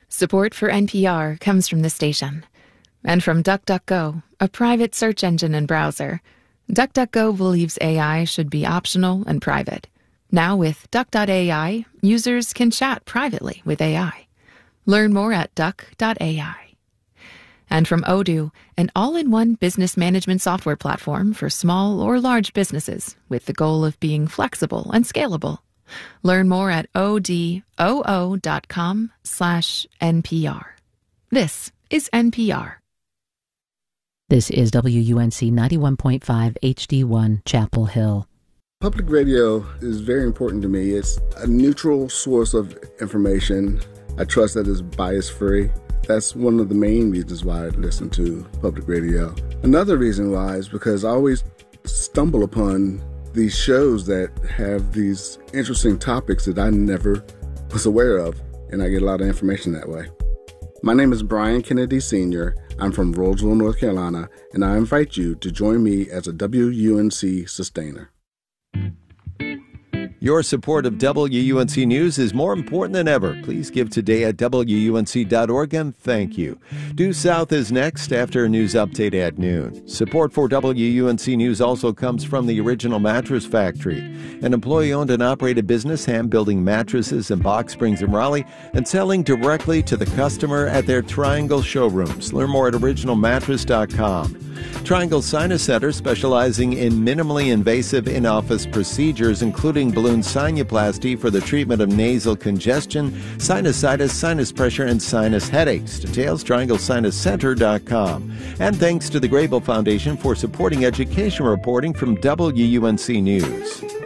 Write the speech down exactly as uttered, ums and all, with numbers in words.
Support for N P R comes from the station. And from DuckDuckGo, a private search engine and browser. DuckDuckGo believes A I should be optional and private. Now with Duck dot A I, users can chat privately with A I. Learn more at duck dot A I. And from Odoo, an all-in-one business management software platform for small or large businesses with the goal of being flexible and scalable. Learn more at odoo dot com slash N P R. This is N P R. This is W U N C ninety-one point five H D one, Chapel Hill. Public radio is very important to me. It's a neutral source of information. I trust that it's bias-free. That's one of the main reasons why I listen to public radio. Another reason why is because I always stumble upon these shows that have these interesting topics that I never was aware of, and I get a lot of information that way. My name is Brian Kennedy Senior I'm from Roseville, North Carolina, and I invite you to join me as a W U N C sustainer. Your support of W U N C News is more important than ever. Please give today at W U N C dot org and thank you. Due South is next after a news update at noon. Support for W U N C News also comes from the Original Mattress Factory, an employee-owned and operated business hand-building mattresses in Box Springs and Raleigh and selling directly to the customer at their Triangle showrooms. Learn more at original mattress dot com. Triangle Sinus Center, specializing in minimally invasive in-office procedures, including balloon sinuplasty for the treatment of nasal congestion, sinusitis, sinus pressure, and sinus headaches. Details, triangle sinus center dot com. And thanks to the Grable Foundation for supporting education reporting from W U N C News.